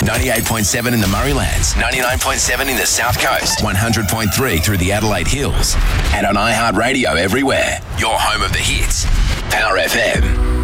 98.7 in the Murraylands, 99.7 in the South Coast, 100.3 through the Adelaide Hills, and on iHeartRadio everywhere. Your home of the hits. Power FM.